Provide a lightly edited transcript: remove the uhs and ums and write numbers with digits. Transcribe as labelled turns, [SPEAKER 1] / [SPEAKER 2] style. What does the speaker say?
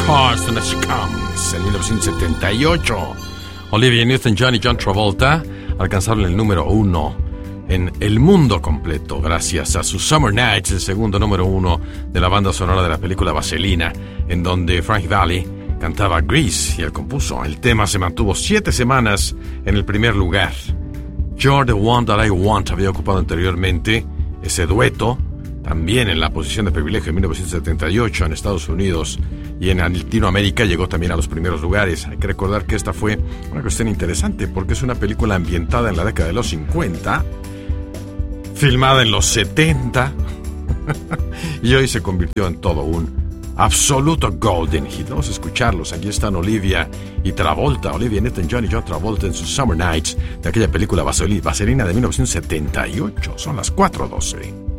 [SPEAKER 1] Cars and She Comes en 1978. Olivia Newton-John y John Travolta alcanzaron el número 1 en el mundo completo gracias a su Summer Nights, el segundo número 1 de la banda sonora de la película Vaselina, en donde Frank Valli cantaba Grease y él compuso. El tema se mantuvo 7 semanas en el primer lugar. You're the One That I Want había ocupado anteriormente ese dueto, también en la posición de privilegio en 1978 en Estados Unidos, y en Latinoamérica llegó también a los primeros lugares. Hay que recordar que esta fue una cuestión interesante porque es una película ambientada en la década de los 50, filmada en los 70 y hoy se convirtió en todo un absoluto golden hit. Vamos a escucharlos. Aquí están Olivia y Travolta, Olivia Newton-John y John Travolta en sus Summer Nights de aquella película Vaselina de 1978. Son las 4:12.